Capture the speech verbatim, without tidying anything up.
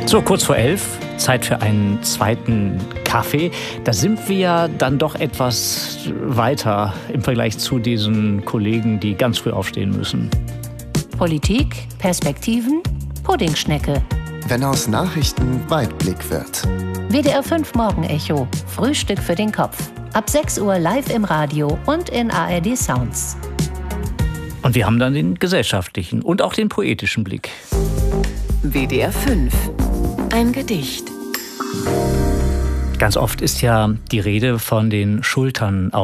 So, kurz vor elf, Zeit für einen zweiten Kaffee. Da sind wir ja dann doch etwas weiter im Vergleich zu diesen Kollegen, die ganz früh aufstehen müssen. Politik, Perspektiven, Puddingschnecke. Wenn aus Nachrichten Weitblick wird. W D R fünf Morgenecho, Frühstück für den Kopf. Ab sechs Uhr live im Radio und in A R D Sounds. Und wir haben dann den gesellschaftlichen und auch den poetischen Blick. W D R fünf. Ein Gedicht. Ganz oft ist ja die Rede von den Schultern